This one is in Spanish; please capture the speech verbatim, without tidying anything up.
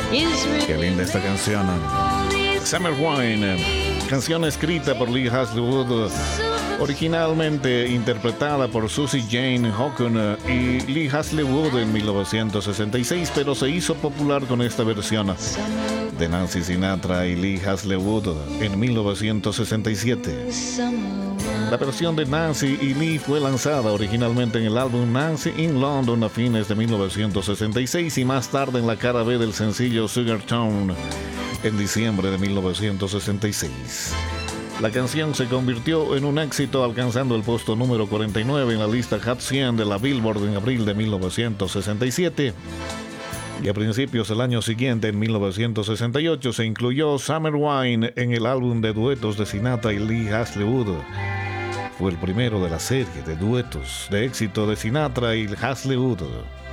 Qué linda esta canción. Summer Wine, canción escrita por Lee Hazlewood, originalmente interpretada por Susie Jane Hocken y Lee Hazlewood en mil novecientos sesenta y seis, pero se hizo popular con esta versión de Nancy Sinatra y Lee Hazlewood en mil novecientos sesenta y siete. La versión de Nancy y Lee fue lanzada originalmente en el álbum Nancy in London a fines de mil novecientos sesenta y seis y más tarde en la cara B del sencillo Sugar Town en diciembre de mil novecientos sesenta y seis. La canción se convirtió en un éxito alcanzando el puesto número cuarenta y nueve en la lista Hot cien de la Billboard en abril de mil novecientos sesenta y siete. Y a principios del año siguiente, en mil novecientos sesenta y ocho, se incluyó Summer Wine en el álbum de duetos de Sinatra y Lee Hazlewood. Fue el primero de la serie de duetos de éxito de Sinatra y Hazlewood.